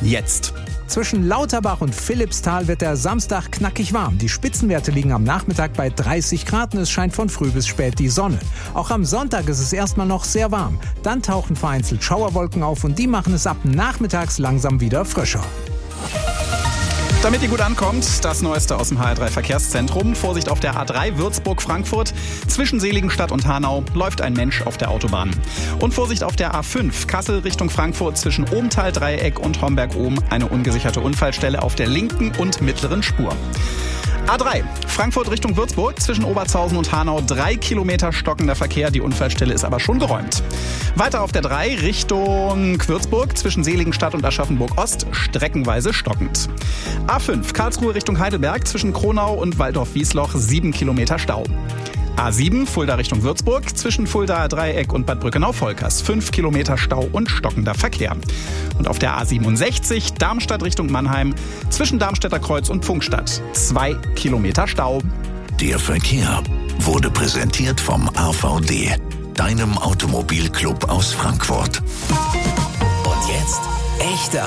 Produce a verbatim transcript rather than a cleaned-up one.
jetzt. Zwischen Lauterbach und Philippsthal wird der Samstag knackig warm. Die Spitzenwerte liegen am Nachmittag bei dreißig Grad und es scheint von früh bis spät die Sonne. Auch am Sonntag ist es erstmal noch sehr warm. Dann tauchen vereinzelt Schauerwolken auf und die machen es ab nachmittags langsam wieder frischer. Damit ihr gut ankommt, das Neueste aus dem H R drei Verkehrszentrum. Vorsicht auf der A drei Würzburg-Frankfurt. Zwischen Seligenstadt und Hanau läuft ein Mensch auf der Autobahn. Und Vorsicht auf der A fünf Kassel Richtung Frankfurt zwischen Ohmtal-Dreieck und Homberg-Ohm. Eine ungesicherte Unfallstelle auf der linken und mittleren Spur. A drei Frankfurt Richtung Würzburg zwischen Obertshausen und Hanau. Drei Kilometer stockender Verkehr. Die Unfallstelle ist aber schon geräumt. Weiter auf der drei Richtung Würzburg zwischen Seligenstadt und Aschaffenburg-Ost. Streckenweise stockend. A fünf Karlsruhe Richtung Heidelberg zwischen Kronau und Waldorf-Wiesloch. Sieben Kilometer Stau. A sieben Fulda Richtung Würzburg zwischen Fuldaer Dreieck und Bad Brückenau-Volkers. Fünf Kilometer Stau und stockender Verkehr. Und auf der A siebenundsechzig Darmstadt Richtung Mannheim zwischen Darmstädter Kreuz und Pfungstadt. Zwei Kilometer Stau. Der Verkehr wurde präsentiert vom A V D, deinem Automobilclub aus Frankfurt. Und jetzt echte